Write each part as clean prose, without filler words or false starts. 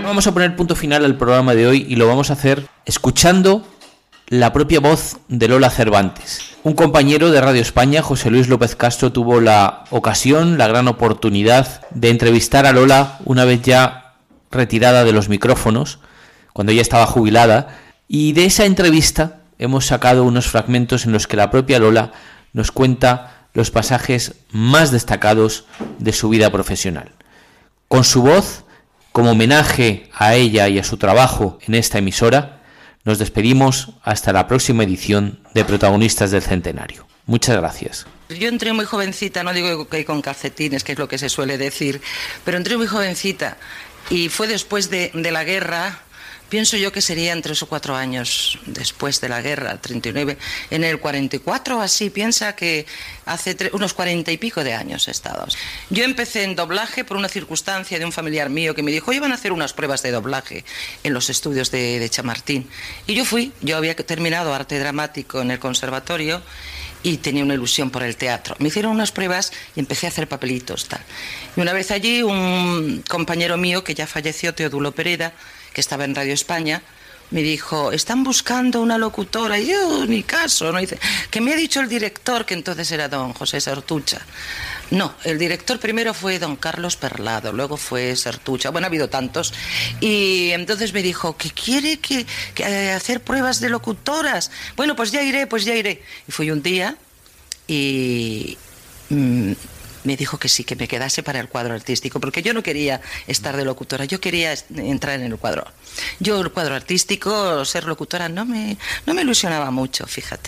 Vamos a poner punto final al programa de hoy y lo vamos a hacer escuchando la propia voz de Lola Cervantes. Un compañero de Radio España, José Luis López Castro, tuvo la ocasión, la gran oportunidad de entrevistar a Lola una vez ya retirada de los micrófonos, cuando ella estaba jubilada, y de esa entrevista hemos sacado unos fragmentos en los que la propia Lola nos cuenta los pasajes más destacados de su vida profesional. Con su voz, como homenaje a ella y a su trabajo en esta emisora, nos despedimos hasta la próxima edición de Protagonistas del Centenario. Muchas gracias. Yo entré muy jovencita, no digo que con calcetines, que es lo que se suele decir, pero entré muy jovencita y fue después de la guerra. Pienso yo que serían 3 o 4 años después de la guerra, 39, en el 44 así, piensa que hace unos 40 y pico de años he estado. Yo empecé en doblaje por una circunstancia de un familiar mío que me dijo, iban a hacer unas pruebas de doblaje en los estudios de Chamartín. Y yo fui, yo había terminado arte dramático en el conservatorio y tenía una ilusión por el teatro. Me hicieron unas pruebas y empecé a hacer papelitos, tal. Y una vez allí, un compañero mío que ya falleció, Teodulo Pereda, que estaba en Radio España, me dijo, están buscando una locutora. Y yo, ni caso, ¿no? Dice, que me ha dicho el director, que entonces era don José Sertucha. No, el director primero fue don Carlos Perlado, luego fue Sertucha. Bueno, ha habido tantos. Y entonces me dijo, que quiere que hacer pruebas de locutoras. Bueno, pues ya iré. Y fui un día y me dijo que sí, que me quedase para el cuadro artístico, porque yo no quería estar de locutora, yo quería entrar en el cuadro. Yo el cuadro artístico, ser locutora, no me ilusionaba mucho, fíjate.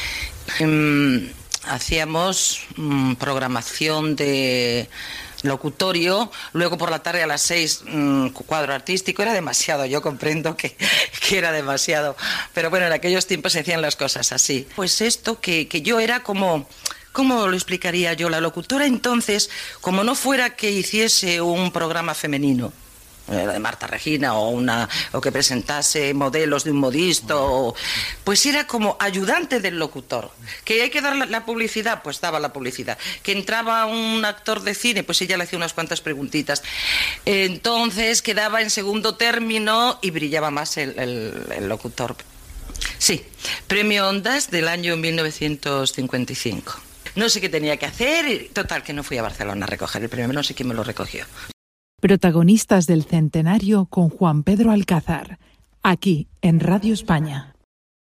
Hacíamos programación de locutorio, luego por la tarde a las 6 cuadro artístico, era demasiado, yo comprendo que era demasiado, pero bueno, en aquellos tiempos se hacían las cosas así. Pues esto, que yo era como... ¿Cómo lo explicaría yo? La locutora entonces, como no fuera que hiciese un programa femenino, de Marta Regina o que presentase modelos de un modisto, pues era como ayudante del locutor. Que hay que dar la publicidad, pues daba la publicidad. Que entraba un actor de cine, pues ella le hacía unas cuantas preguntitas. Entonces quedaba en segundo término y brillaba más el locutor. Sí, Premio Ondas del año 1955. No sé qué tenía que hacer, total, que no fui a Barcelona a recoger el premio, no sé quién me lo recogió. Protagonistas del Centenario con Juan Pedro Alcázar, aquí en Radio España.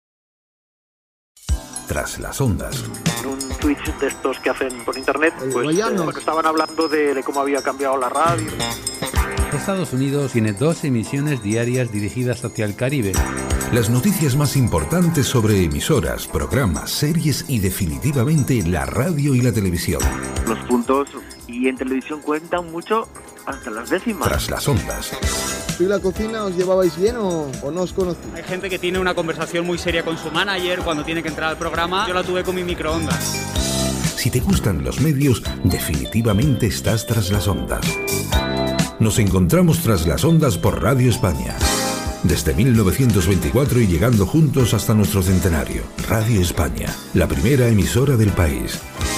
Tras las ondas. En un Twitch de estos que hacen por internet, pues estaban hablando de cómo había cambiado la radio. Estados Unidos tiene 2 emisiones diarias dirigidas hacia el Caribe. Las noticias más importantes sobre emisoras, programas, series y definitivamente la radio y la televisión. Los puntos y en televisión cuentan mucho hasta las décimas. Tras las ondas. ¿Tú y la cocina os llevabais bien o no os conocéis? Hay gente que tiene una conversación muy seria con su manager cuando tiene que entrar al programa. Yo la tuve con mi microondas. Si te gustan los medios, definitivamente estás tras las ondas. Nos encontramos tras las ondas por Radio España. Desde 1924 y llegando juntos hasta nuestro centenario. Radio España, la primera emisora del país.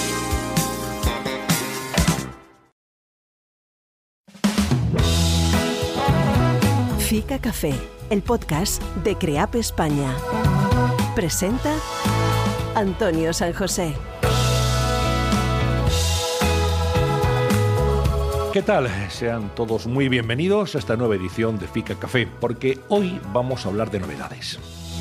Fica Café, el podcast de CREAP España. Presenta Antonio San José. ¿Qué tal? Sean todos muy bienvenidos a esta nueva edición de Fica Café, porque hoy vamos a hablar de novedades.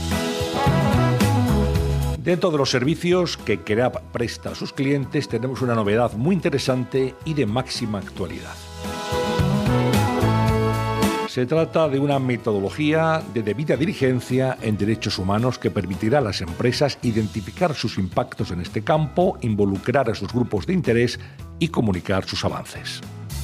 Dentro de los servicios que CREAP presta a sus clientes tenemos una novedad muy interesante y de máxima actualidad. Se trata de una metodología de debida diligencia en derechos humanos que permitirá a las empresas identificar sus impactos en este campo, involucrar a sus grupos de interés y comunicar sus avances.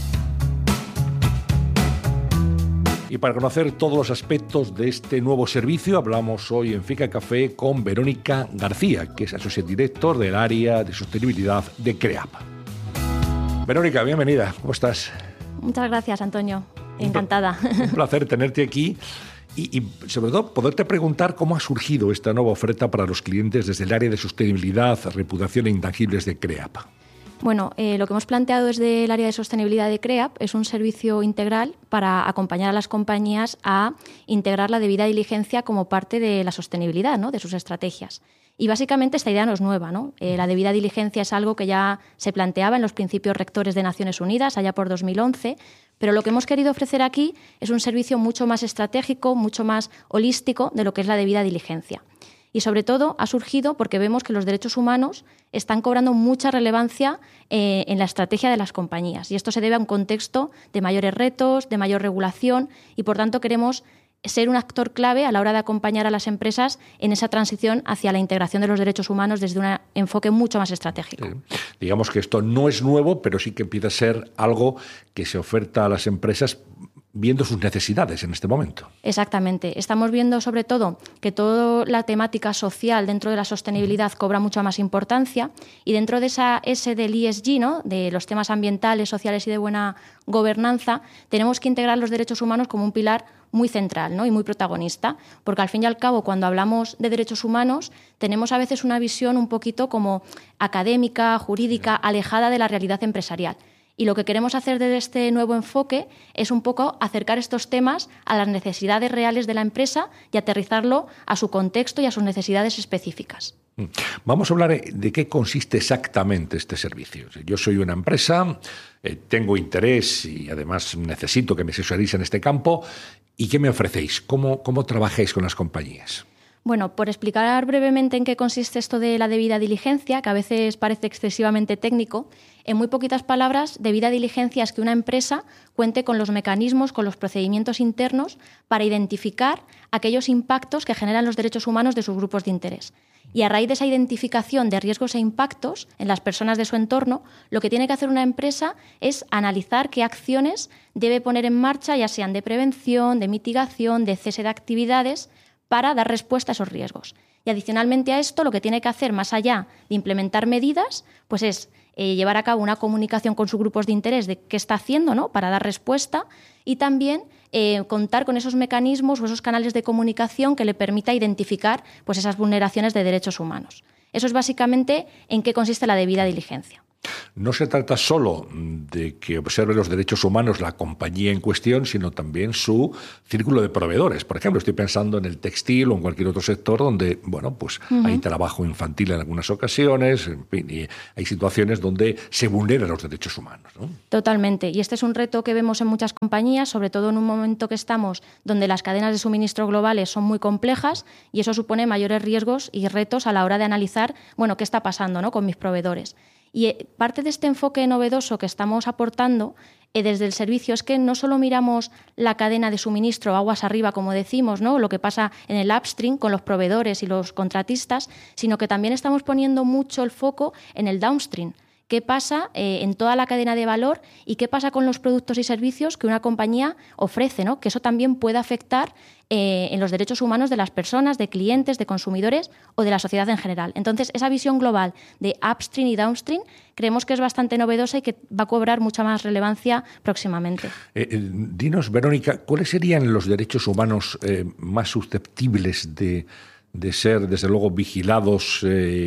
Y para conocer todos los aspectos de este nuevo servicio, hablamos hoy en Fica Café con Verónica García, que es Associate Director del área de sostenibilidad de CREAP. Verónica, bienvenida. ¿Cómo estás? Muchas gracias, Antonio. Encantada. Un placer tenerte aquí y sobre todo poderte preguntar cómo ha surgido esta nueva oferta para los clientes desde el área de sostenibilidad, reputación e intangibles de CREAP. Bueno, lo que hemos planteado desde el área de sostenibilidad de CREAP es un servicio integral para acompañar a las compañías a integrar la debida diligencia como parte de la sostenibilidad, ¿no?, de sus estrategias. Y básicamente esta idea no es nueva, ¿no? La debida diligencia es algo que ya se planteaba en los principios rectores de Naciones Unidas, allá por 2011, pero lo que hemos querido ofrecer aquí es un servicio mucho más estratégico, mucho más holístico de lo que es la debida diligencia. Y sobre todo ha surgido porque vemos que los derechos humanos están cobrando mucha relevancia en la estrategia de las compañías. Y esto se debe a un contexto de mayores retos, de mayor regulación y, por tanto, queremos ser un actor clave a la hora de acompañar a las empresas en esa transición hacia la integración de los derechos humanos desde un enfoque mucho más estratégico. Digamos que esto no es nuevo, pero sí que empieza a ser algo que se oferta a las empresas viendo sus necesidades en este momento. Exactamente. Estamos viendo sobre todo que toda la temática social dentro de la sostenibilidad cobra mucha más importancia y dentro de esa S del ESG, ¿no?, de los temas ambientales, sociales y de buena gobernanza, tenemos que integrar los derechos humanos como un pilar muy central, ¿no?, y muy protagonista, porque al fin y al cabo cuando hablamos de derechos humanos tenemos a veces una visión un poquito como académica, jurídica, alejada de la realidad empresarial. Y lo que queremos hacer desde este nuevo enfoque es un poco acercar estos temas a las necesidades reales de la empresa y aterrizarlo a su contexto y a sus necesidades específicas. Vamos a hablar de qué consiste exactamente este servicio. Yo soy una empresa, tengo interés y además necesito que me asesoréis en este campo. ¿Y qué me ofrecéis? ¿Cómo trabajáis con las compañías? Bueno, por explicar brevemente en qué consiste esto de la debida diligencia, que a veces parece excesivamente técnico, en muy poquitas palabras, debida diligencia es que una empresa cuente con los mecanismos, con los procedimientos internos para identificar aquellos impactos que generan los derechos humanos de sus grupos de interés. Y a raíz de esa identificación de riesgos e impactos en las personas de su entorno, lo que tiene que hacer una empresa es analizar qué acciones debe poner en marcha, ya sean de prevención, de mitigación, de cese de actividades, para dar respuesta a esos riesgos. Y adicionalmente a esto, lo que tiene que hacer, más allá de implementar medidas, pues es llevar a cabo una comunicación con sus grupos de interés de qué está haciendo, ¿no?, para dar respuesta y también contar con esos mecanismos o esos canales de comunicación que le permita identificar pues, esas vulneraciones de derechos humanos. Eso es básicamente en qué consiste la debida diligencia. No se trata solo de que observe los derechos humanos la compañía en cuestión, sino también su círculo de proveedores. Por ejemplo, estoy pensando en el textil o en cualquier otro sector donde, bueno, pues hay trabajo infantil en algunas ocasiones, en fin, y hay situaciones donde se vulneran los derechos humanos, ¿no? Totalmente. Y este es un reto que vemos en muchas compañías, sobre todo en un momento que estamos donde las cadenas de suministro globales son muy complejas y eso supone mayores riesgos y retos a la hora de analizar, bueno, qué está pasando, ¿no?, con mis proveedores. Y parte de este enfoque novedoso que estamos aportando desde el servicio es que no solo miramos la cadena de suministro aguas arriba, como decimos, ¿no?, lo que pasa en el upstream con los proveedores y los contratistas, sino que también estamos poniendo mucho el foco en el downstream. ¿Qué pasa en toda la cadena de valor y qué pasa con los productos y servicios que una compañía ofrece, ¿no?, que eso también puede afectar en los derechos humanos de las personas, de clientes, de consumidores o de la sociedad en general? Entonces, esa visión global de upstream y downstream creemos que es bastante novedosa y que va a cobrar mucha más relevancia próximamente. Dinos, Verónica, ¿cuáles serían los derechos humanos más susceptibles de ser, desde luego, vigilados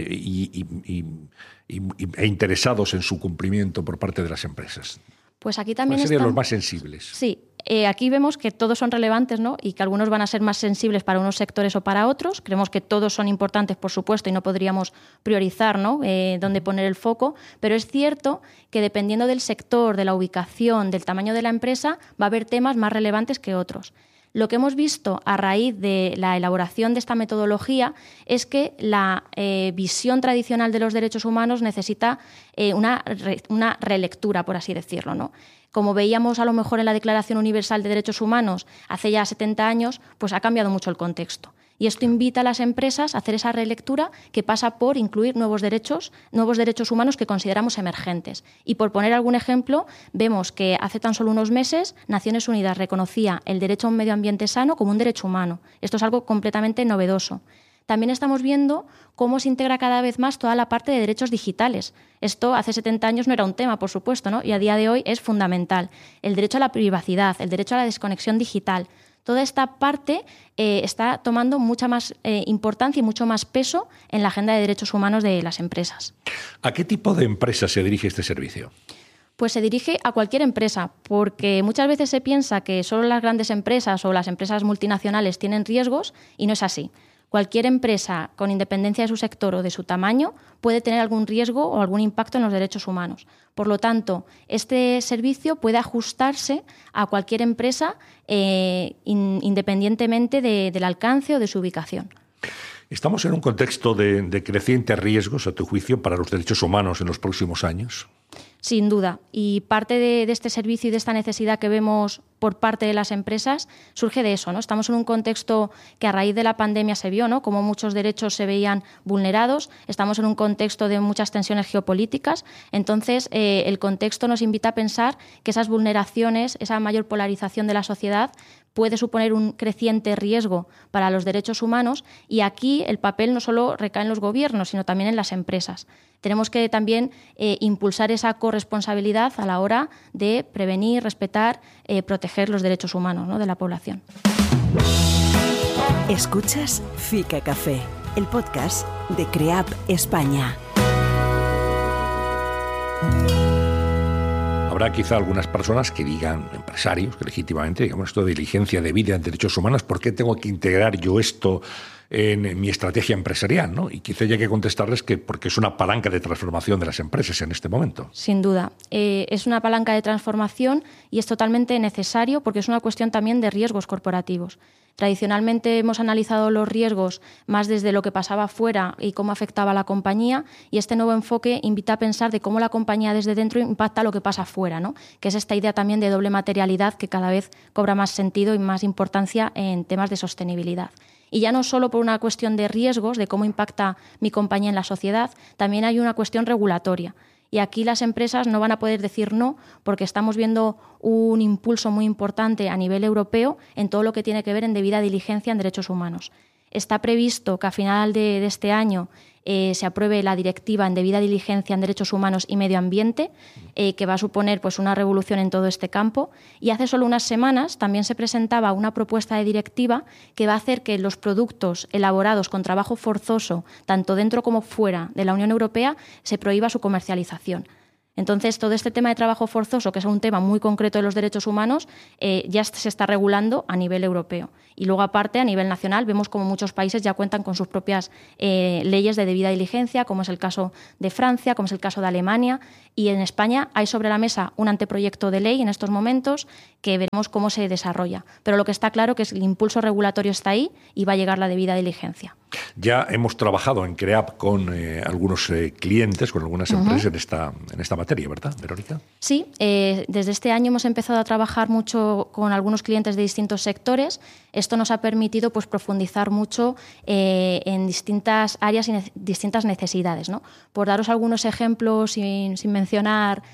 e interesados en su cumplimiento por parte de las empresas? Pues aquí también ¿cuáles serían los más sensibles? Sí, aquí vemos que todos son relevantes, ¿no?, y que algunos van a ser más sensibles para unos sectores o para otros. Creemos que todos son importantes, por supuesto, y no podríamos priorizar, ¿no?, dónde poner el foco, pero es cierto que dependiendo del sector, de la ubicación, del tamaño de la empresa, va a haber temas más relevantes que otros. Lo que hemos visto a raíz de la elaboración de esta metodología es que la visión tradicional de los derechos humanos necesita una relectura, por así decirlo, ¿no? Como veíamos a lo mejor en la Declaración Universal de Derechos Humanos hace ya 70 años, pues ha cambiado mucho el contexto. Y esto invita a las empresas a hacer esa relectura que pasa por incluir nuevos derechos humanos que consideramos emergentes. Y por poner algún ejemplo, vemos que hace tan solo unos meses Naciones Unidas reconocía el derecho a un medio ambiente sano como un derecho humano. Esto es algo completamente novedoso. También estamos viendo cómo se integra cada vez más toda la parte de derechos digitales. Esto hace 70 años no era un tema, por supuesto, ¿no?, y a día de hoy es fundamental. El derecho a la privacidad, el derecho a la desconexión digital. Toda esta parte está tomando mucha más importancia y mucho más peso en la agenda de derechos humanos de las empresas. ¿A qué tipo de empresa se dirige este servicio? Pues se dirige a cualquier empresa, porque muchas veces se piensa que solo las grandes empresas o las empresas multinacionales tienen riesgos y no es así. Cualquier empresa, con independencia de su sector o de su tamaño, puede tener algún riesgo o algún impacto en los derechos humanos. Por lo tanto, este servicio puede ajustarse a cualquier empresa independientemente del alcance o de su ubicación. ¿Estamos en un contexto de crecientes riesgos, a tu juicio, para los derechos humanos en los próximos años? Sin duda. Y parte de este servicio y de esta necesidad que vemos por parte de las empresas surge de eso, ¿no? Estamos en un contexto que a raíz de la pandemia se vio, ¿no?, como muchos derechos se veían vulnerados. Estamos en un contexto de muchas tensiones geopolíticas. Entonces, el contexto nos invita a pensar que esas vulneraciones, esa mayor polarización de la sociedad, puede suponer un creciente riesgo para los derechos humanos, y aquí el papel no solo recae en los gobiernos, sino también en las empresas. Tenemos que también impulsar esa corresponsabilidad a la hora de prevenir, respetar, proteger los derechos humanos, ¿no?, de la población. Escuchas Fica Café, el podcast de CREAP España. Habrá quizá algunas personas que digan, empresarios, que legítimamente, digamos, esto de diligencia debida en derechos humanos, ¿por qué tengo que integrar yo esto en mi estrategia empresarial, ¿no? Y quizá haya que contestarles que porque es una palanca de transformación de las empresas en este momento. Sin duda. Es una palanca de transformación y es totalmente necesario porque es una cuestión también de riesgos corporativos. Tradicionalmente hemos analizado los riesgos más desde lo que pasaba fuera y cómo afectaba a la compañía, y este nuevo enfoque invita a pensar de cómo la compañía desde dentro impacta lo que pasa fuera, ¿no?, que es esta idea también de doble materialidad que cada vez cobra más sentido y más importancia en temas de sostenibilidad. Y ya no solo por una cuestión de riesgos, de cómo impacta mi compañía en la sociedad, también hay una cuestión regulatoria. Y aquí las empresas no van a poder decir no, porque estamos viendo un impulso muy importante a nivel europeo en todo lo que tiene que ver en debida diligencia en derechos humanos. Está previsto que a final de este año se apruebe la directiva en debida diligencia en derechos humanos y medio ambiente, que va a suponer pues una revolución en todo este campo. Y hace solo unas semanas también se presentaba una propuesta de directiva que va a hacer que los productos elaborados con trabajo forzoso, tanto dentro como fuera de la Unión Europea, se prohíba su comercialización. Entonces, todo este tema de trabajo forzoso, que es un tema muy concreto de los derechos humanos, ya se está regulando a nivel europeo. Y luego, aparte, a nivel nacional, vemos como muchos países ya cuentan con sus propias leyes de debida diligencia, como es el caso de Francia, como es el caso de Alemania. Y en España hay sobre la mesa un anteproyecto de ley en estos momentos que veremos cómo se desarrolla. Pero lo que está claro es que el impulso regulatorio está ahí y va a llegar la debida diligencia. Ya hemos trabajado en CREAP con algunos clientes, con algunas empresas en esta materia, ¿verdad, Verónica? Sí, desde este año hemos empezado a trabajar mucho con algunos clientes de distintos sectores. Esto nos ha permitido pues, profundizar mucho en distintas áreas y distintas necesidades, ¿no? Por daros algunos ejemplos sin mencionar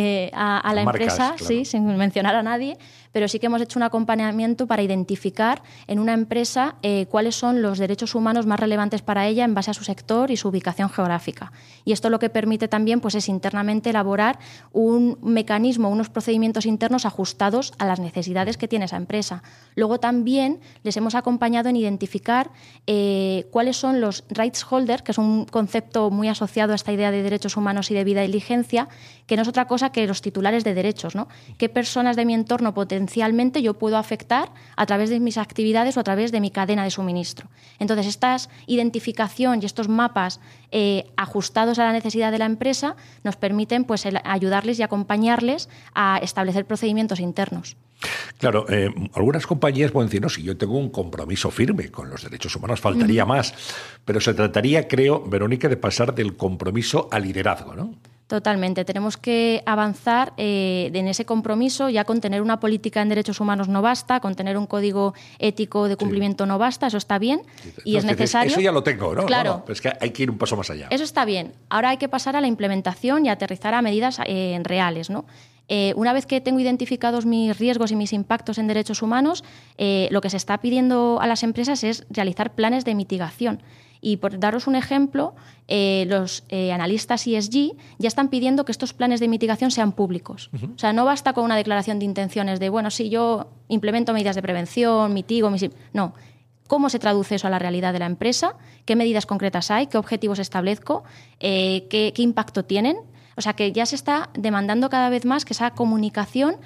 a la marcas, empresa, claro. Sí, sin mencionar a nadie, pero sí que hemos hecho un acompañamiento para identificar en una empresa cuáles son los derechos humanos más relevantes para ella en base a su sector y su ubicación geográfica. Y esto lo que permite también pues, es internamente elaborar un mecanismo, unos procedimientos internos ajustados a las necesidades que tiene esa empresa. Luego también les hemos acompañado en identificar cuáles son los rights holders, que es un concepto muy asociado a esta idea de derechos humanos y debida diligencia, que no es otra cosa que los titulares de derechos, ¿no? ¿Qué personas de mi entorno potencialmente yo puedo afectar a través de mis actividades o a través de mi cadena de suministro? Entonces, esta identificación y estos mapas ajustados a la necesidad de la empresa nos permiten pues, ayudarles y acompañarles a establecer procedimientos internos. Claro, algunas compañías pueden decir, no, si yo tengo un compromiso firme con los derechos humanos, faltaría más. Pero se trataría, creo, Verónica, de pasar del compromiso al liderazgo, ¿no? Totalmente. Tenemos que avanzar en ese compromiso. Ya con tener una política en derechos humanos no basta, con tener un código ético de cumplimiento no basta, eso está bien y es necesario. Eso ya lo tengo, ¿no? Claro. No, pero es que hay que ir un paso más allá. Eso está bien. Ahora hay que pasar a la implementación y aterrizar a medidas reales, ¿no? Una vez que tengo identificados mis riesgos y mis impactos en derechos humanos, lo que se está pidiendo a las empresas es realizar planes de mitigación. Y por daros un ejemplo, los analistas ESG ya están pidiendo que estos planes de mitigación sean públicos. O sea, no basta con una declaración de intenciones de, bueno, sí, yo implemento medidas de prevención, mitigo... No. ¿Cómo se traduce eso a la realidad de la empresa? ¿Qué medidas concretas hay? ¿Qué objetivos establezco? ¿Qué impacto tienen? O sea, que ya se está demandando cada vez más que esa comunicación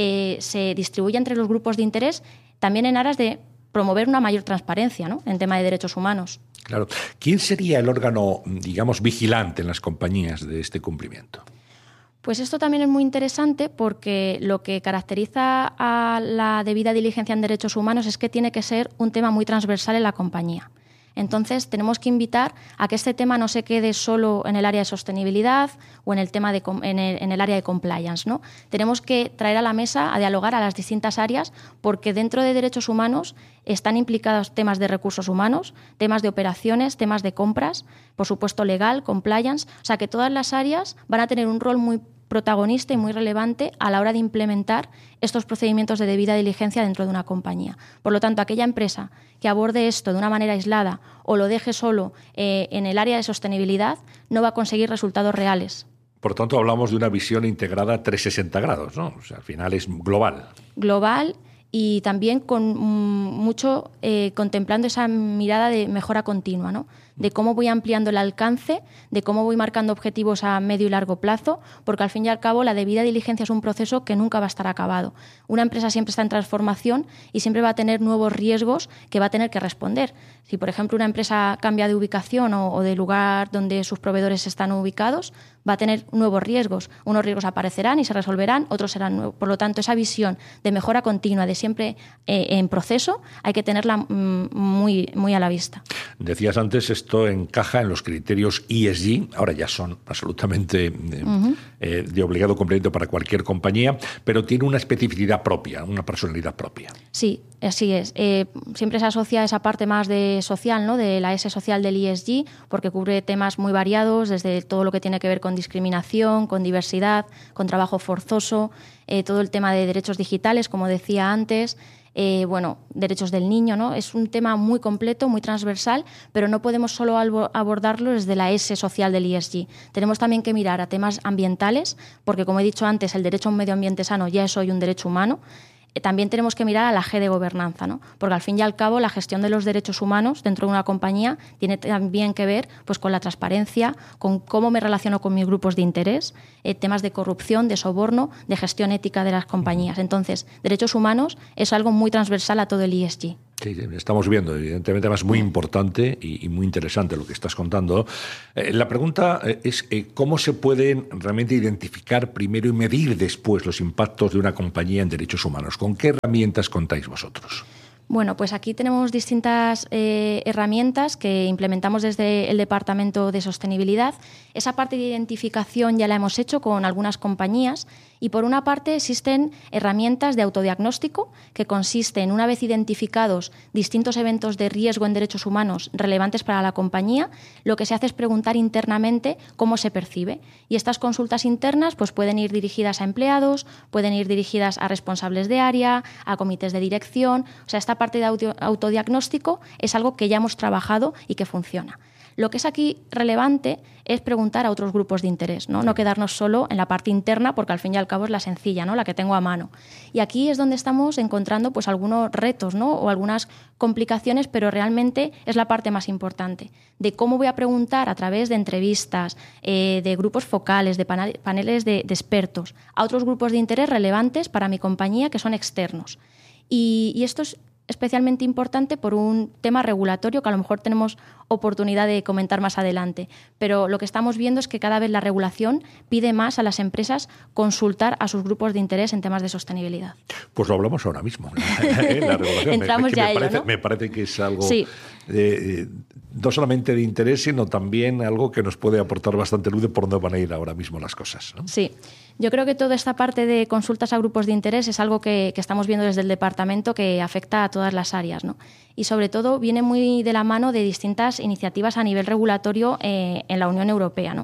se distribuya entre los grupos de interés, también en aras de promover una mayor transparencia, ¿no?, en tema de derechos humanos. Claro. ¿Quién sería el órgano, digamos, vigilante en las compañías de este cumplimiento? Pues esto también es muy interesante porque lo que caracteriza a la debida diligencia en derechos humanos es que tiene que ser un tema muy transversal en la compañía. Entonces, tenemos que invitar a que este tema no se quede solo en el área de sostenibilidad o en el tema en el área de compliance, ¿no? Tenemos que traer a la mesa a dialogar a las distintas áreas, porque dentro de derechos humanos están implicados temas de recursos humanos, temas de operaciones, temas de compras, por supuesto legal, compliance. O sea, que todas las áreas van a tener un rol muy protagonista y muy relevante a la hora de implementar estos procedimientos de debida diligencia dentro de una compañía. Por lo tanto, aquella empresa que aborde esto de una manera aislada o lo deje solo en el área de sostenibilidad no va a conseguir resultados reales. Por tanto, hablamos de una visión integrada 360 grados, ¿no? O sea, al final es global. Global y también con mucho contemplando esa mirada de mejora continua, ¿no? De cómo voy ampliando el alcance, de cómo voy marcando objetivos a medio y largo plazo, porque al fin y al cabo la debida diligencia es un proceso que nunca va a estar acabado. Una empresa siempre está en transformación y siempre va a tener nuevos riesgos que va a tener que responder. Si, por ejemplo, una empresa cambia de ubicación o de lugar donde sus proveedores están ubicados, va a tener nuevos riesgos. Unos riesgos aparecerán y se resolverán, otros serán nuevos. Por lo tanto, esa visión de mejora continua, de siempre en proceso, hay que tenerla muy, muy a la vista. Decías antes, esto encaja en los criterios ESG, ahora ya son absolutamente de obligado cumplimiento para cualquier compañía, pero tiene una especificidad propia, una personalidad propia. Sí, así es. Siempre se asocia esa parte más de social, ¿no?, de la S social del ESG, porque cubre temas muy variados, desde todo lo que tiene que ver con discriminación, con diversidad, con trabajo forzoso, todo el tema de derechos digitales, como decía antes, derechos del niño, ¿no? Es un tema muy completo, muy transversal, pero no podemos solo abordarlo desde la S social del ESG. Tenemos también que mirar a temas ambientales, porque como he dicho antes, el derecho a un medio ambiente sano ya es hoy un derecho humano. También tenemos que mirar a la G de gobernanza, ¿no? Porque al fin y al cabo la gestión de los derechos humanos dentro de una compañía tiene también que ver, pues, con la transparencia, con cómo me relaciono con mis grupos de interés, temas de corrupción, de soborno, de gestión ética de las compañías. Entonces, derechos humanos es algo muy transversal a todo el ESG. Sí, estamos viendo, evidentemente, además muy importante y muy interesante lo que estás contando. La pregunta es ¿cómo se pueden realmente identificar primero y medir después los impactos de una compañía en derechos humanos? ¿Con qué herramientas contáis vosotros? Bueno, pues aquí tenemos distintas herramientas que implementamos desde el Departamento de Sostenibilidad. Esa parte de identificación ya la hemos hecho con algunas compañías y, por una parte, existen herramientas de autodiagnóstico que consisten, una vez identificados distintos eventos de riesgo en derechos humanos relevantes para la compañía, lo que se hace es preguntar internamente cómo se percibe. Y estas consultas internas, pues, pueden ir dirigidas a empleados, pueden ir dirigidas a responsables de área, a comités de dirección. O sea, esta parte de autodiagnóstico es algo que ya hemos trabajado y que funciona. Lo que es aquí relevante es preguntar a otros grupos de interés, ¿no? No quedarnos solo en la parte interna, porque al fin y al cabo es la sencilla, ¿no?, la que tengo a mano. Y aquí es donde estamos encontrando, pues, algunos retos, ¿no?, o algunas complicaciones, pero realmente es la parte más importante, de cómo voy a preguntar a través de entrevistas, de grupos focales, de paneles de expertos, a otros grupos de interés relevantes para mi compañía que son externos. Y esto es especialmente importante por un tema regulatorio que a lo mejor tenemos oportunidad de comentar más adelante. Pero lo que estamos viendo es que cada vez la regulación pide más a las empresas consultar a sus grupos de interés en temas de sostenibilidad. Pues lo hablamos ahora mismo. La regulación. Entramos ya a ello, ¿no? Me parece que es algo sí. No solamente de interés, sino también algo que nos puede aportar bastante luz de por dónde van a ir ahora mismo las cosas, ¿no? Sí. Yo creo que toda esta parte de consultas a grupos de interés es algo que estamos viendo desde el departamento que afecta a todas las áreas, ¿no? Y sobre todo viene muy de la mano de distintas iniciativas a nivel regulatorio en la Unión Europea, ¿no?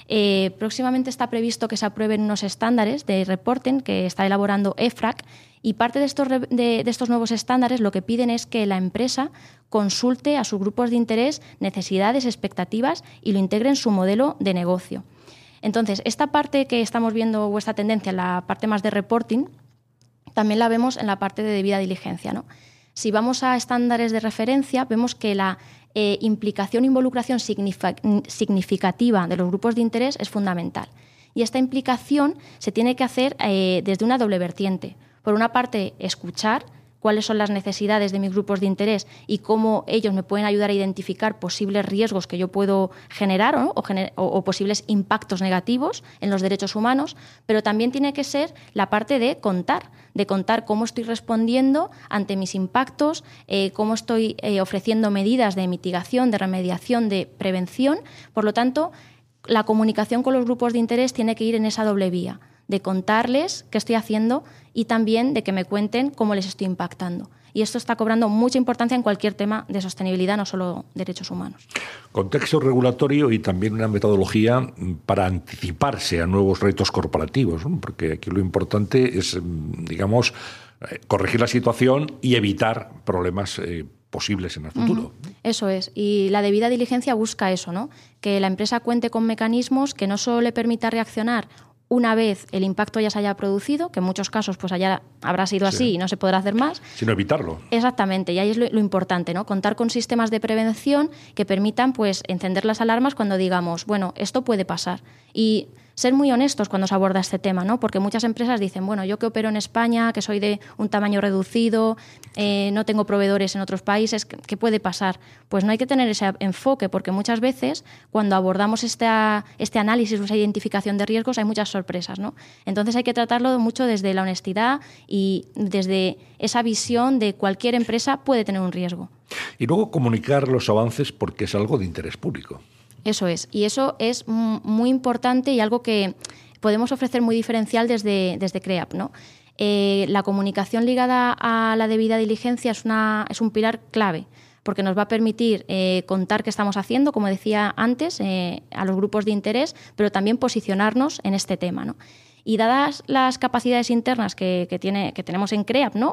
Próximamente está previsto que se aprueben unos estándares de reporting que está elaborando EFRAG, y parte de estos nuevos estándares lo que piden es que la empresa consulte a sus grupos de interés necesidades, expectativas y lo integre en su modelo de negocio. Entonces, esta parte que estamos viendo, o esta tendencia, la parte más de reporting, también la vemos en la parte de debida diligencia, ¿no? Si vamos a estándares de referencia, vemos que la implicación e involucración significativa de los grupos de interés es fundamental. Y esta implicación se tiene que hacer desde una doble vertiente. Por una parte, escuchar cuáles son las necesidades de mis grupos de interés y cómo ellos me pueden ayudar a identificar posibles riesgos que yo puedo generar, ¿no? o posibles impactos negativos en los derechos humanos, pero también tiene que ser la parte de contar cómo estoy respondiendo ante mis impactos, cómo estoy ofreciendo medidas de mitigación, de remediación, de prevención. Por lo tanto, la comunicación con los grupos de interés tiene que ir en esa doble vía, de contarles qué estoy haciendo y también de que me cuenten cómo les estoy impactando. Y esto está cobrando mucha importancia en cualquier tema de sostenibilidad, no solo derechos humanos. Contexto regulatorio y también una metodología para anticiparse a nuevos retos corporativos, ¿no? Porque aquí lo importante es, digamos, corregir la situación y evitar problemas posibles en el futuro. Eso es. Y la debida diligencia busca eso, ¿no? Que la empresa cuente con mecanismos que no solo le permita reaccionar una vez el impacto ya se haya producido, que en muchos casos pues allá habrá sido así y no se podrá hacer más. Sino evitarlo. Exactamente, y ahí es lo importante, ¿no? Contar con sistemas de prevención que permitan pues encender las alarmas cuando digamos, bueno, esto puede pasar. Y ser muy honestos cuando se aborda este tema, ¿no? Porque muchas empresas dicen, bueno, yo que opero en España, que soy de un tamaño reducido, no tengo proveedores en otros países, ¿qué puede pasar? Pues no hay que tener ese enfoque, porque muchas veces cuando abordamos este análisis o esa identificación de riesgos hay muchas sorpresas, ¿no? Entonces hay que tratarlo mucho desde la honestidad y desde esa visión de cualquier empresa puede tener un riesgo. Y luego comunicar los avances porque es algo de interés público. Eso es, y eso es muy importante y algo que podemos ofrecer muy diferencial desde CREAP, ¿no? La comunicación ligada a la debida diligencia es un pilar clave, porque nos va a permitir contar qué estamos haciendo, como decía antes, a los grupos de interés, pero también posicionarnos en este tema, ¿no? Y dadas las capacidades internas que tenemos en CREAP, ¿no?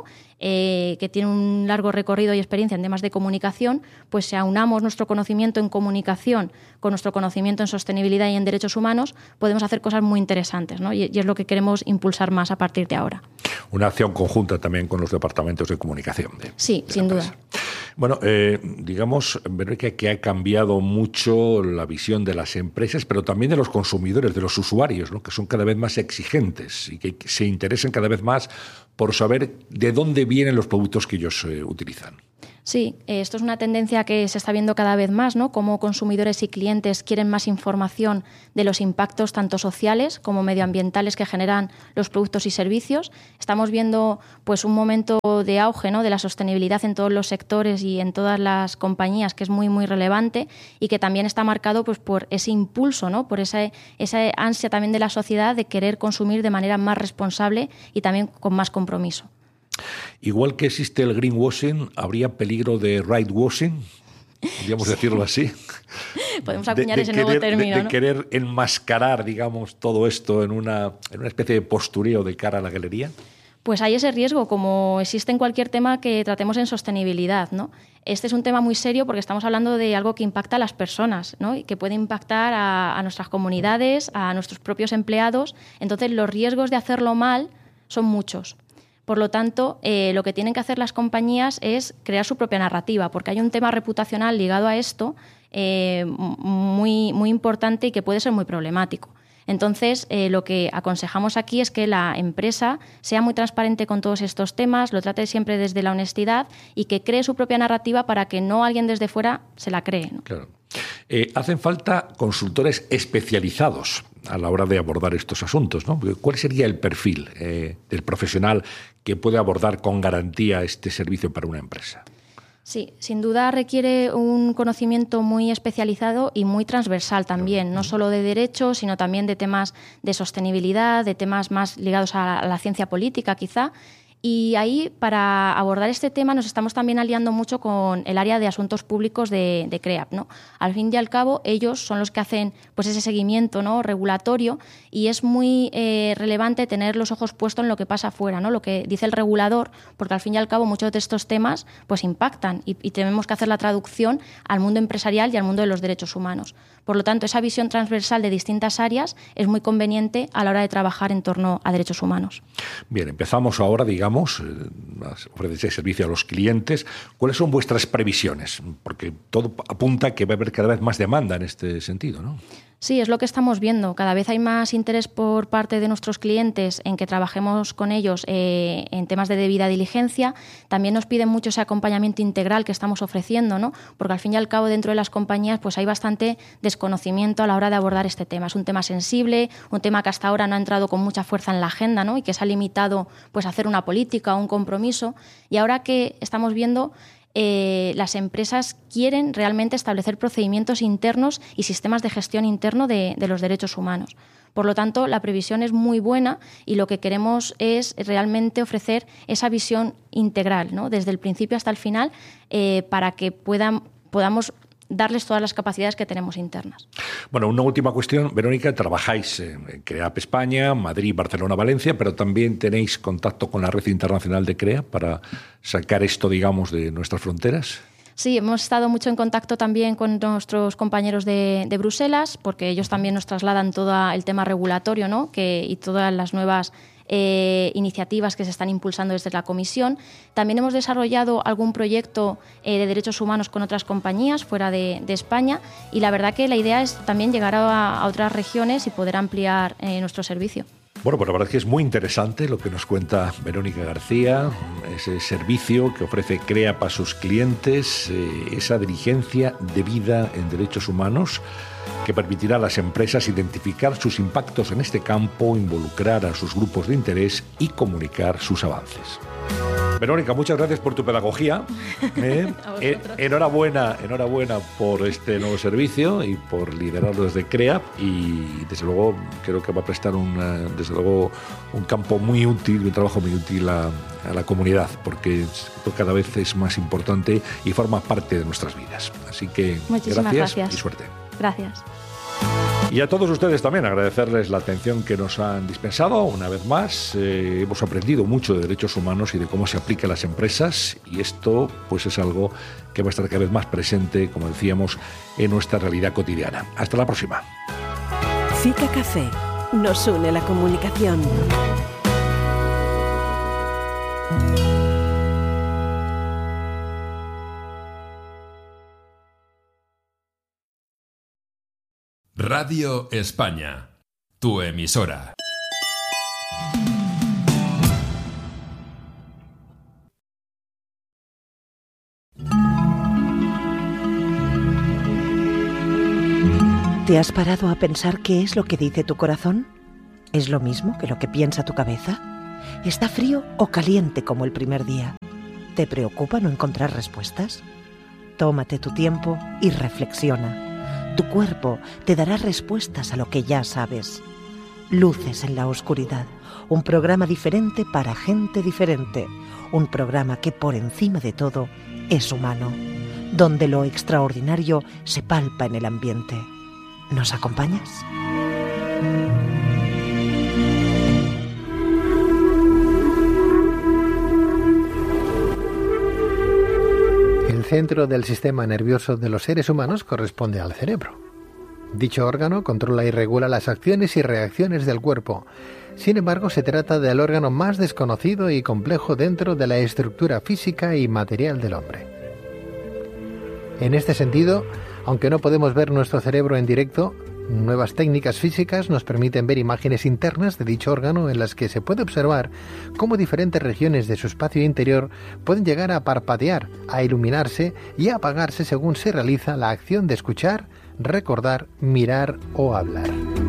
Que tiene un largo recorrido y experiencia en temas de comunicación, pues si aunamos nuestro conocimiento en comunicación con nuestro conocimiento en sostenibilidad y en derechos humanos, podemos hacer cosas muy interesantes, ¿no? Y es lo que queremos impulsar más a partir de ahora. Una acción conjunta también con los departamentos de comunicación. Sí, sin duda. Bueno, digamos, Verónica, que ha cambiado mucho la visión de las empresas, pero también de los consumidores, de los usuarios, ¿no? Que son cada vez más exigentes y que se interesan cada vez más por saber de dónde vienen los productos que ellos utilizan. Sí, esto es una tendencia que se está viendo cada vez más, ¿no? Cómo consumidores y clientes quieren más información de los impactos tanto sociales como medioambientales que generan los productos y servicios. Estamos viendo pues un momento de auge, ¿no? De la sostenibilidad en todos los sectores y en todas las compañías, que es muy, muy relevante y que también está marcado pues por ese impulso, ¿no? Por esa ansia también de la sociedad de querer consumir de manera más responsable y también con más compromiso. Igual que existe el greenwashing, ¿habría peligro de rightwashing? Podríamos decirlo así. Podemos acuñar ese nuevo término, de ¿no? querer enmascarar, digamos, todo esto en una especie de postureo de cara a la galería. Pues hay ese riesgo, como existe en cualquier tema que tratemos en sostenibilidad, ¿no? Este es un tema muy serio porque estamos hablando de algo que impacta a las personas, ¿no? Y que puede impactar a nuestras comunidades, a nuestros propios empleados. Entonces, los riesgos de hacerlo mal son muchos. Por lo tanto, lo que tienen que hacer las compañías es crear su propia narrativa, porque hay un tema reputacional ligado a esto muy, muy importante y que puede ser muy problemático. Entonces, lo que aconsejamos aquí es que la empresa sea muy transparente con todos estos temas, lo trate siempre desde la honestidad y que cree su propia narrativa para que no alguien desde fuera se la cree, ¿no? Claro. Hacen falta consultores especializados a la hora de abordar estos asuntos, ¿no? ¿Cuál sería el perfil del profesional que puede abordar con garantía este servicio para una empresa? Sí, sin duda requiere un conocimiento muy especializado y muy transversal también, no solo de derecho, sino también de temas de sostenibilidad, de temas más ligados a la ciencia política quizá. Y ahí, para abordar este tema, nos estamos también aliando mucho con el área de asuntos públicos de CREAP, ¿no? Al fin y al cabo, ellos son los que hacen pues ese seguimiento, ¿no?, regulatorio, y es muy relevante tener los ojos puestos en lo que pasa afuera, ¿no?, lo que dice el regulador, porque al fin y al cabo muchos de estos temas pues impactan y tenemos que hacer la traducción al mundo empresarial y al mundo de los derechos humanos. Por lo tanto, esa visión transversal de distintas áreas es muy conveniente a la hora de trabajar en torno a derechos humanos. Bien, empezamos ahora, digamos, ofrecer servicio a los clientes. ¿Cuáles son vuestras previsiones? Porque todo apunta a que va a haber cada vez más demanda en este sentido, ¿no? Sí, es lo que estamos viendo. Cada vez hay más interés por parte de nuestros clientes en que trabajemos con ellos en temas de debida diligencia. También nos piden mucho ese acompañamiento integral que estamos ofreciendo, ¿no? Porque al fin y al cabo dentro de las compañías pues hay bastante desconocimiento a la hora de abordar este tema. Es un tema sensible, un tema que hasta ahora no ha entrado con mucha fuerza en la agenda, ¿no?, y que se ha limitado pues a hacer una política o un compromiso. Y ahora que estamos viendo las empresas quieren realmente establecer procedimientos internos y sistemas de gestión interno de los derechos humanos. Por lo tanto, la previsión es muy buena y lo que queremos es realmente ofrecer esa visión integral, ¿no?, desde el principio hasta el final, para que podamos darles todas las capacidades que tenemos internas. Bueno, una última cuestión. Verónica, trabajáis en CREAP España, Madrid, Barcelona, Valencia, pero también tenéis contacto con la red internacional de CREAP para sacar esto, digamos, de nuestras fronteras. Sí, hemos estado mucho en contacto también con nuestros compañeros de Bruselas, porque ellos también nos trasladan todo el tema regulatorio, ¿no?, y todas las nuevas iniciativas que se están impulsando desde la Comisión. También hemos desarrollado algún proyecto de derechos humanos con otras compañías fuera de España, y la verdad que la idea es también llegar a otras regiones y poder ampliar nuestro servicio. Bueno, pues la verdad es que es muy interesante lo que nos cuenta Verónica García, ese servicio que ofrece CREAP a sus clientes, esa diligencia debida en derechos humanos que permitirá a las empresas identificar sus impactos en este campo, involucrar a sus grupos de interés y comunicar sus avances. Verónica, muchas gracias por tu pedagogía. Enhorabuena por este nuevo servicio y por liderarlo desde CREAP, y desde luego creo que va a prestar un campo muy útil, un trabajo muy útil a la comunidad, porque esto cada vez es más importante y forma parte de nuestras vidas. Así que gracias y suerte. Gracias. Y a todos ustedes también agradecerles la atención que nos han dispensado. Una vez más, hemos aprendido mucho de derechos humanos y de cómo se aplica a las empresas, y esto pues es algo que va a estar cada vez más presente, como decíamos, en nuestra realidad cotidiana. Hasta la próxima. Fica Café. Nos une la comunicación. Radio España, tu emisora. ¿Te has parado a pensar qué es lo que dice tu corazón? ¿Es lo mismo que lo que piensa tu cabeza? ¿Está frío o caliente como el primer día? ¿Te preocupa no encontrar respuestas? Tómate tu tiempo y reflexiona. Tu cuerpo te dará respuestas a lo que ya sabes. Luces en la oscuridad, un programa diferente para gente diferente, un programa que por encima de todo es humano, donde lo extraordinario se palpa en el ambiente. ¿Nos acompañas? El centro del sistema nervioso de los seres humanos corresponde al cerebro. Dicho órgano controla y regula las acciones y reacciones del cuerpo. Sin embargo, se trata del órgano más desconocido y complejo dentro de la estructura física y material del hombre. En este sentido, aunque no podemos ver nuestro cerebro en directo, nuevas técnicas físicas nos permiten ver imágenes internas de dicho órgano en las que se puede observar cómo diferentes regiones de su espacio interior pueden llegar a parpadear, a iluminarse y a apagarse según se realiza la acción de escuchar, recordar, mirar o hablar.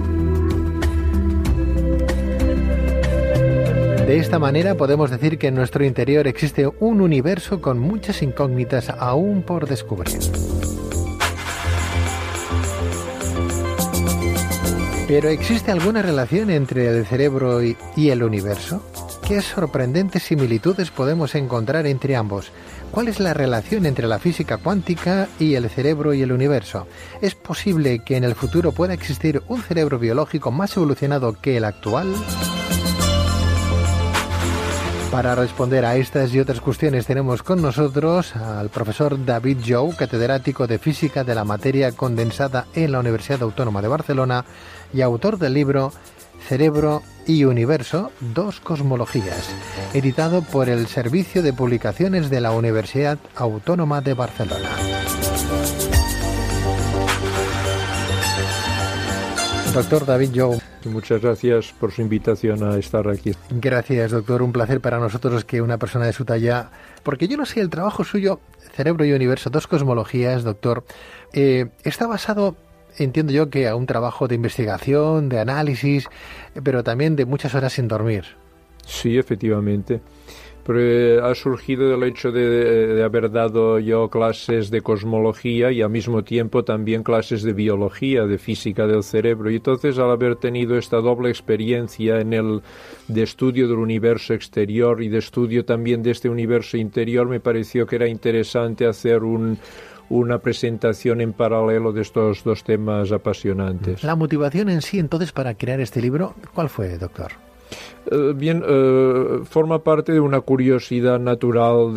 De esta manera podemos decir que en nuestro interior existe un universo con muchas incógnitas aún por descubrir. ¿Pero existe alguna relación entre el cerebro y el universo? ¿Qué sorprendentes similitudes podemos encontrar entre ambos? ¿Cuál es la relación entre la física cuántica y el cerebro y el universo? ¿Es posible que en el futuro pueda existir un cerebro biológico más evolucionado que el actual? Para responder a estas y otras cuestiones tenemos con nosotros al profesor David Jou, catedrático de Física de la Materia Condensada en la Universidad Autónoma de Barcelona y autor del libro Cerebro y Universo, dos cosmologías, editado por el Servicio de Publicaciones de la Universidad Autónoma de Barcelona. Doctor David Jou. Muchas gracias por su invitación a estar aquí. Gracias, doctor. Un placer para nosotros que una persona de su talla... Porque yo no sé, el trabajo suyo, Cerebro y Universo, dos cosmologías, doctor, está basado, entiendo yo, que a un trabajo de investigación, de análisis, pero también de muchas horas sin dormir. Sí, efectivamente. Pero ha surgido del hecho de haber dado yo clases de cosmología y al mismo tiempo también clases de biología, de física del cerebro. Y entonces, al haber tenido esta doble experiencia de estudio del universo exterior y de estudio también de este universo interior, me pareció que era interesante hacer una presentación en paralelo de estos dos temas apasionantes. La motivación en sí, entonces, para crear este libro, ¿cuál fue, doctor? Forma parte de una curiosidad natural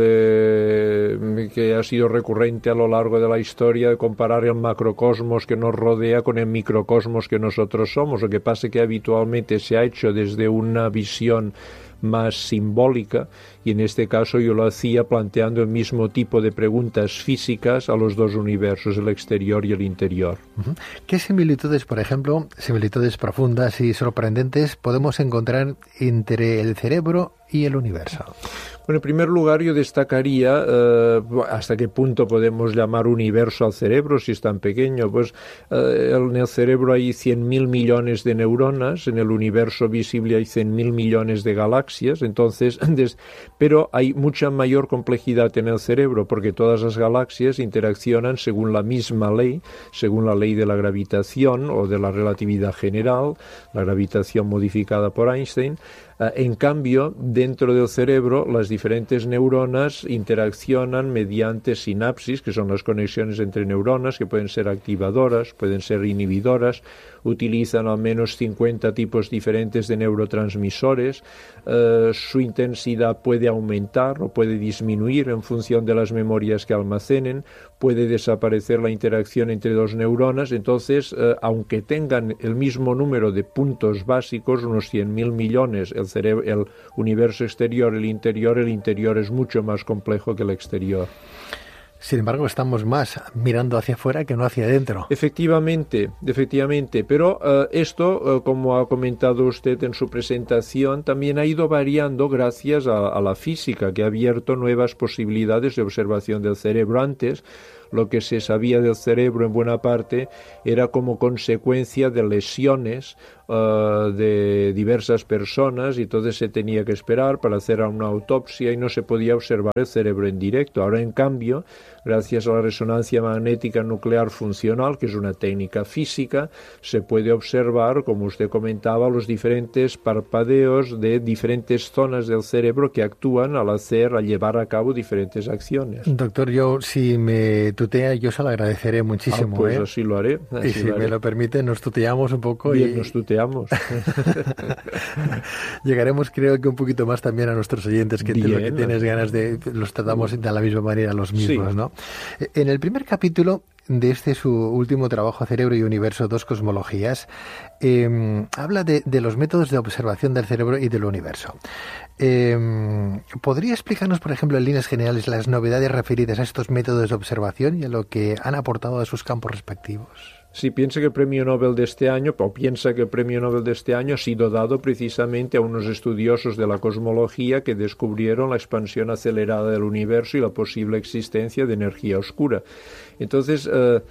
que ha sido recurrente a lo largo de la historia, de comparar el macrocosmos que nos rodea con el microcosmos que nosotros somos. Lo que pasa es que habitualmente se ha hecho desde una visión más simbólica, y en este caso yo lo hacía planteando el mismo tipo de preguntas físicas a los dos universos, el exterior y el interior. ¿Qué similitudes, por ejemplo, similitudes profundas y sorprendentes podemos encontrar entre el cerebro y el universo? Bueno, en primer lugar yo destacaría hasta qué punto podemos llamar universo al cerebro si es tan pequeño. Pues en el cerebro hay 100.000 millones de neuronas, en el universo visible hay 100.000 millones de galaxias, entonces, pero hay mucha mayor complejidad en el cerebro porque todas las galaxias interaccionan según la misma ley, según la ley de la gravitación o de la relatividad general, la gravitación modificada por Einstein. En cambio, dentro del cerebro, las diferentes neuronas interaccionan mediante sinapsis, que son las conexiones entre neuronas, que pueden ser activadoras, pueden ser inhibidoras, utilizan al menos 50 tipos diferentes de neurotransmisores, su intensidad puede aumentar o puede disminuir en función de las memorias que almacenen, puede desaparecer la interacción entre dos neuronas, entonces, aunque tengan el mismo número de puntos básicos, unos 100.000 millones, el universo exterior, el interior es mucho más complejo que el exterior. Sin embargo, estamos más mirando hacia afuera que no hacia adentro. Efectivamente, pero esto, como ha comentado usted en su presentación, también ha ido variando gracias a la física, que ha abierto nuevas posibilidades de observación del cerebro. Antes, lo que se sabía del cerebro en buena parte era como consecuencia de lesiones de diversas personas, y entonces se tenía que esperar para hacer una autopsia y no se podía observar el cerebro en directo. Ahora, en cambio, gracias a la resonancia magnética nuclear funcional, que es una técnica física, se puede observar, como usted comentaba, los diferentes parpadeos de diferentes zonas del cerebro que actúan al llevar a cabo diferentes acciones. Doctor, yo, si me tutea, yo se lo agradeceré muchísimo. Pues así lo haré. Y si me lo permite, nos tuteamos un poco. Bien, nos tuteamos. Llegaremos, creo que un poquito más también a nuestros oyentes, que lo que tienes ganas de, los tratamos de la misma manera los mismos, sí. ¿No? En el primer capítulo de su último trabajo, Cerebro y Universo, dos cosmologías, habla de los métodos de observación del cerebro y del universo. ¿Podría explicarnos, por ejemplo, en líneas generales, las novedades referidas a estos métodos de observación y a lo que han aportado a sus campos respectivos? Sí, piensa que el premio Nobel de este año ha sido dado precisamente a unos estudiosos de la cosmología que descubrieron la expansión acelerada del universo y la posible existencia de energía oscura. Entonces,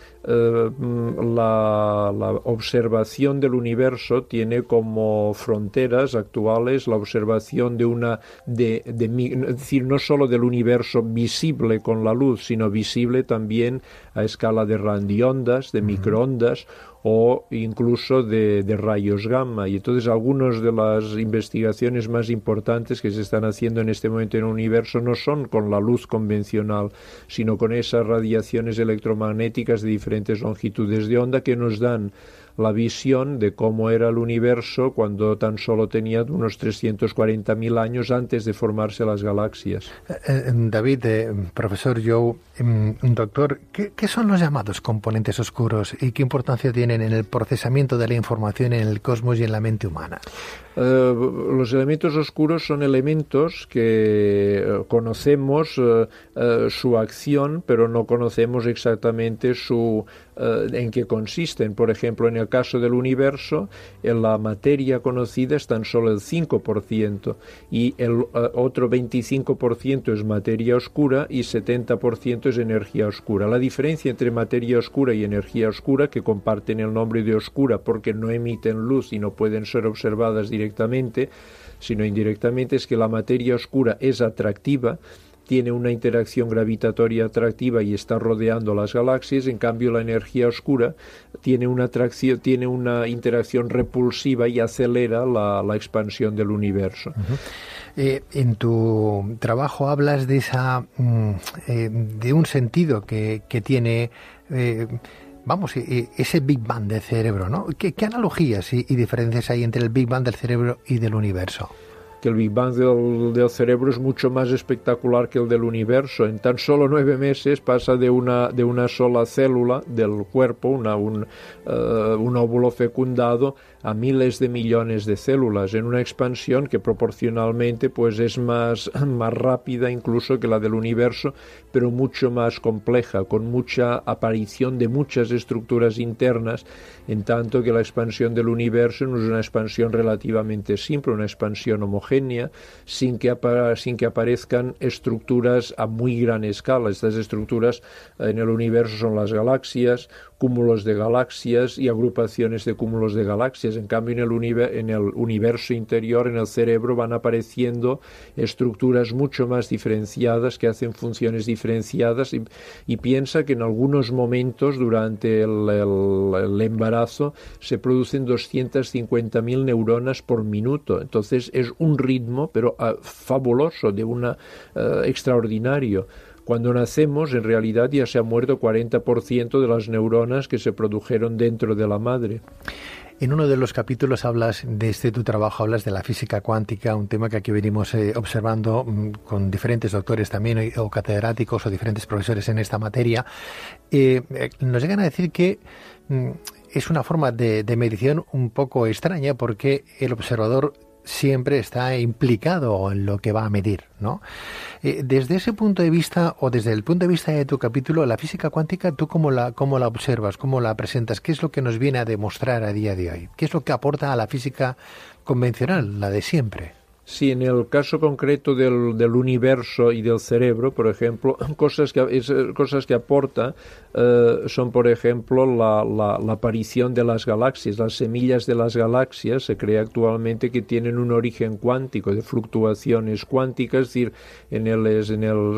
la observación del universo tiene como fronteras actuales la observación es decir, no solo del universo visible con la luz, sino visible también a escala de radiondas, de microondas, o incluso de rayos gamma. Y entonces algunas de las investigaciones más importantes que se están haciendo en este momento en el universo no son con la luz convencional, sino con esas radiaciones electromagnéticas de diferentes longitudes de onda que nos dan la visión de cómo era el universo cuando tan solo tenía unos 340.000 años antes de formarse las galaxias. David, profesor Joe, doctor, ¿qué son los llamados componentes oscuros y qué importancia tienen en el procesamiento de la información en el cosmos y en la mente humana? Los elementos oscuros son elementos que conocemos su acción, pero no conocemos exactamente en qué consisten. Por ejemplo, en el caso del universo, en la materia conocida es tan solo el 5% y el otro 25% es materia oscura y 70% es energía oscura. La diferencia entre materia oscura y energía oscura, que comparten el nombre de oscura porque no emiten luz y no pueden ser observadas directamente, sino indirectamente, es que la materia oscura es atractiva, tiene una interacción gravitatoria atractiva y está rodeando las galaxias. En cambio, la energía oscura tiene una interacción repulsiva y acelera la expansión del universo. En tu trabajo hablas de de un sentido que tiene ese Big Bang del cerebro, ¿no? ¿Qué analogías y diferencias hay entre el Big Bang del cerebro y del universo? Que el Big Bang del cerebro es mucho más espectacular que el del universo. En tan solo 9 meses pasa de una sola célula del cuerpo, un óvulo fecundado, a miles de millones de células, en una expansión que proporcionalmente pues es más rápida incluso que la del universo, pero mucho más compleja, con mucha aparición de muchas estructuras internas, en tanto que la expansión del universo no es una expansión relativamente simple, una expansión homogénea, sin que aparezcan estructuras a muy gran escala. Estas estructuras en el universo son las galaxias, cúmulos de galaxias y agrupaciones de cúmulos de galaxias. En cambio, en el universo interior, en el cerebro, van apareciendo estructuras mucho más diferenciadas que hacen funciones diferenciadas y piensa que en algunos momentos durante el embarazo se producen 250.000 neuronas por minuto. Entonces es un ritmo, pero fabuloso, extraordinario. Cuando nacemos, en realidad ya se ha muerto 40% de las neuronas que se produjeron dentro de la madre. En uno de los capítulos hablas de tu trabajo, hablas de la física cuántica, un tema que aquí venimos observando con diferentes doctores también, o catedráticos o diferentes profesores en esta materia. Nos llegan a decir que es una forma de medición un poco extraña porque el observador siempre está implicado en lo que va a medir, ¿no? Desde ese punto de vista, o desde el punto de vista de tu capítulo, la física cuántica, ¿tú cómo la observas, cómo la presentas? ¿Qué es lo que nos viene a demostrar a día de hoy? ¿Qué es lo que aporta a la física convencional, la de siempre? Sí, en el caso concreto del universo y del cerebro, por ejemplo, cosas que aporta son, por ejemplo, la aparición de las galaxias. Las semillas de las galaxias se cree actualmente que tienen un origen cuántico, de fluctuaciones cuánticas, es decir, en el